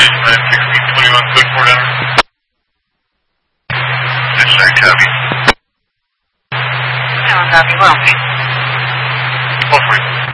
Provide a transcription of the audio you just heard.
1621, code 4 down. Yes, sir, copy. Copy, well. Hold for you.